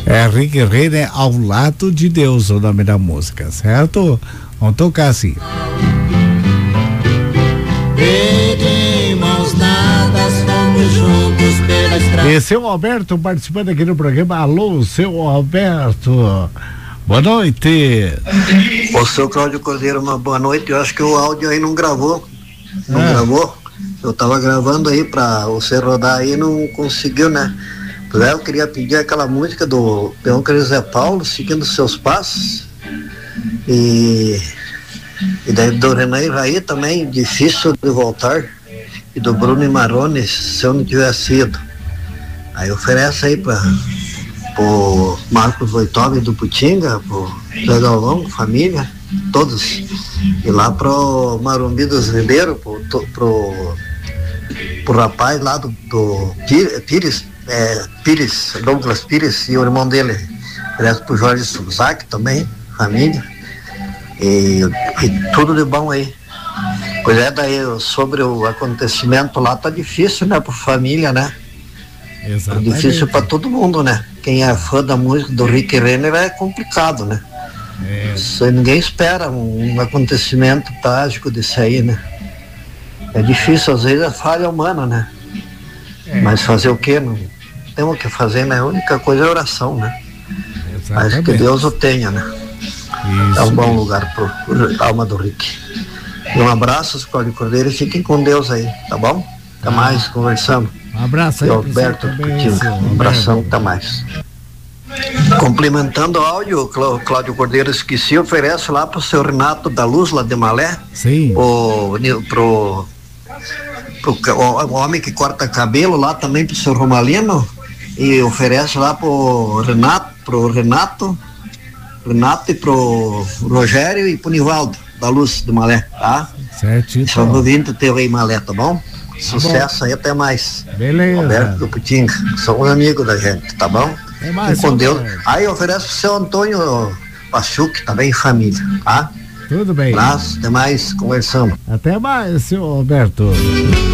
É Rick Renner, Ao Lado de Deus, o nome da música, certo? Vamos tocar assim. De mãos dadas, fomos juntos pela estrada. E seu Alberto participando aqui do programa. Alô, seu Alberto. Boa noite. Ô, seu Cláudio Cordeiro, uma boa noite. Eu acho que o áudio aí não gravou. Não gravou? Eu tava gravando aí pra você rodar aí, não conseguiu, né? Eu queria pedir aquela música do Peão Zé Paulo, Seguindo Seus Passos. E daí do Renan Iraí também, Difícil de Voltar. E do Bruno e Maroni, Se Eu Não Tivesse Ido. Aí oferece aí pro Marcos Voitov do Putinga, pro Zé Galvão, família, todos. E lá pro Marumbi dos Ribeiro, pro rapaz lá do Pires, Douglas Pires e o irmão dele. Oferece pro Jorge Suzak também, família. E tudo de bom aí. Pois é, daí sobre o acontecimento lá tá difícil, né, pra família, né? Exatamente. É difícil pra todo mundo, né? Quem é fã da música do Rick Renner é complicado, né? Isso, ninguém espera um acontecimento trágico desse aí, né? É difícil, às vezes é falha humana, né? Mas fazer o quê? Não temos o que fazer, né? A única coisa é oração, né? Mas que Deus o tenha, né? Isso. É um bom lugar pro alma do Rick. E um abraço, Cláudio Cordeiro, e fiquem com Deus aí, tá bom? Até mais, conversando. Um abraço aí, Alberto Coutinho. Um abração, até mais. Complementando o áudio, Cláudio Cordeiro, esqueci, oferece lá pro seu Renato da Luz, lá de Malé. Sim. Pro homem que corta cabelo lá também, pro seu Romalino. E oferece lá pro Renato e pro Rogério e pro Nivaldo da Luz de Malé, tá? Certinho. Só ouvindo teu aí, Malé, tá bom? Sucesso aí, até mais. Beleza. Alberto do Putinga, somos amigos da gente, tá bom? Até mais. E com Deus. Aí oferece pro seu Antônio Pachuc, também família, tá? Tudo bem. Abraço, até mais, conversamos. Até mais, seu Alberto.